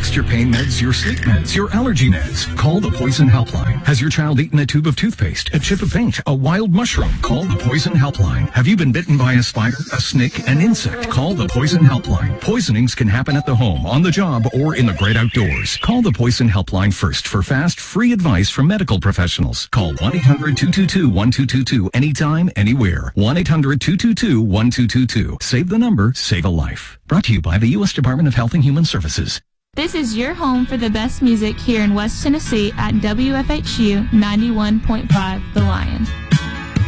lost your pain meds, your sleep meds, your allergy meds? Call the Poison Helpline. Has your child eaten a tube of toothpaste, a chip of paint, a wild mushroom? Call the Poison Helpline. Have you been bitten by a spider, a snake, an insect? Call the Poison Helpline. Poisonings can happen at the home, on the job, or in the great outdoors. Call the Poison Helpline first for fast, free advice from medical professionals. Call 1-800-222-1222 anytime, anywhere. 1-800-222-1222. Save the number, save a life. Brought to you by the U.S. Department of Health and Human Services. This is your home for the best music here in West Tennessee at WFHU 91.5 The Lion.